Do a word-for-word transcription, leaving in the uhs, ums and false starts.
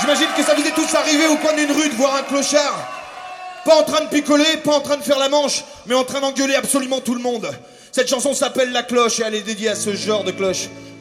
J'imagine que ça vous est tous arrivé au coin d'une rue de voir un clochard. Pas en train de picoler, pas en train de faire la manche, mais en train d'engueuler absolument tout le monde. Cette chanson s'appelle La Cloche et elle est dédiée à ce genre de cloche.